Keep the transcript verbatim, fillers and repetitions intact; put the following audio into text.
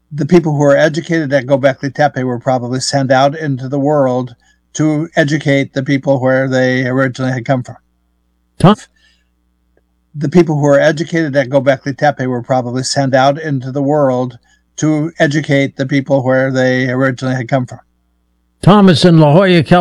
The people who are educated at Göbekli Tepe were probably sent out into the world to educate the people where they originally had come from. Tom? The people who are educated at Göbekli Tepe were probably sent out into the world to educate the people where they originally had come from. Thomas in La Jolla, California.